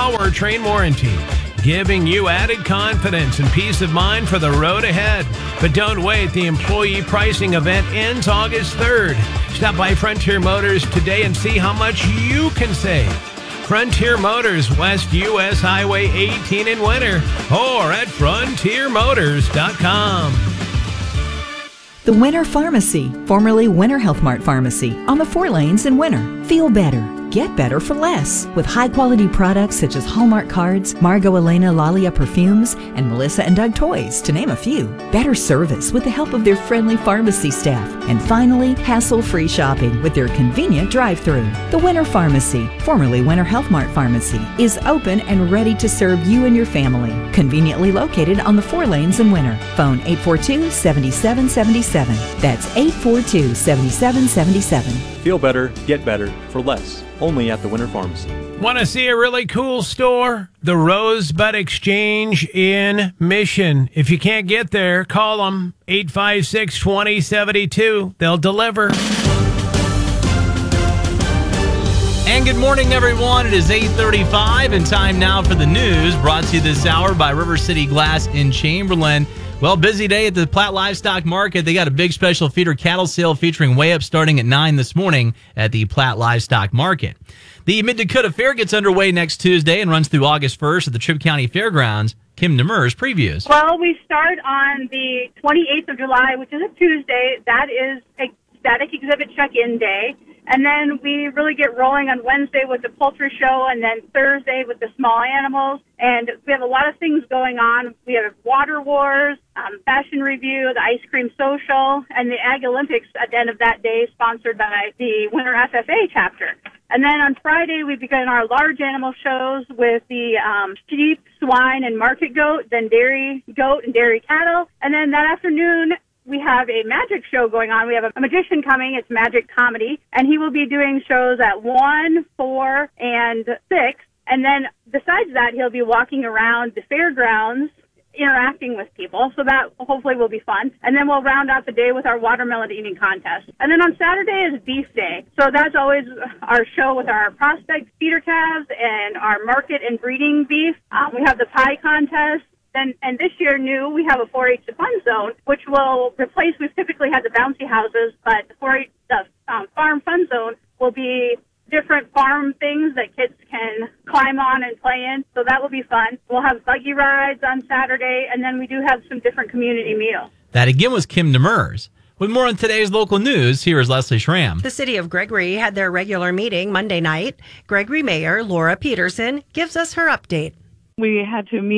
powertrain warranty, giving you added confidence and peace of mind for the road ahead. But don't wait. The employee pricing event ends August 3rd. Stop by Frontier Motors today and see how much you can save. Frontier Motors, West US Highway 18 in Winter, or at frontiermotors.com. The Winter Pharmacy, formerly Winter Health Mart Pharmacy, on the 4 lanes in Winter. Feel better. Get better for less with high-quality products such as Hallmark cards, Margot Elena Lalia perfumes, and Melissa & Doug toys, to name a few. Better service with the help of their friendly pharmacy staff. And finally, hassle-free shopping with their convenient drive-thru. The Winter Pharmacy, formerly Winter Health Mart Pharmacy, is open and ready to serve you and your family. Conveniently located on the 4 lanes in Winter. Phone 842-7777. That's 842-7777. Feel better, get better for less. Only at the Winter Pharmacy. Want to see a really cool store? The Rosebud Exchange in Mission. If you can't get there, call them 856-2072. They'll deliver. And good morning, everyone. It is 8:35 and time now for the news, brought to you this hour by River City Glass in Chamberlain. Well, busy day at the Platte Livestock Market. They got a big special feeder cattle sale featuring weigh up starting at 9 this morning at the Platte Livestock Market. The Mid-Dakota Fair gets underway next Tuesday and runs through August 1st at the Tripp County Fairgrounds. Kim Demers previews. Well, we start on the 28th of July, which is a Tuesday. That is a static exhibit check-in day. And then we really get rolling on Wednesday with the poultry show, and then Thursday with the small animals. And we have a lot of things going on. We have Water Wars, Fashion Review, the Ice Cream Social, and the Ag Olympics at the end of that day, sponsored by the Winter FFA chapter. And then on Friday, we begin our large animal shows with the sheep, swine, and market goat, then dairy goat and dairy cattle. And then that afternoon, we have a magic show going on. We have a magician coming. It's magic comedy. And he will be doing shows at 1, 4, and 6. And then besides that, he'll be walking around the fairgrounds interacting with people. So that hopefully will be fun. And then we'll round out the day with our watermelon eating contest. And then on Saturday is Beef Day. So that's always our show with our prospect feeder calves and our market and breeding beef. We have the pie contest. And this year, we have a 4-H fun zone, which will replace, we've typically had the bouncy houses, but the farm fun zone will be different farm things that kids can climb on and play in. So that will be fun. We'll have buggy rides on Saturday, and then we do have some different community meals. That again was Kim Demers. With more on today's local news, here is Leslie Schramm. The city of Gregory had their regular meeting Monday night. Gregory Mayor Laura Peterson gives us her update. We had to meet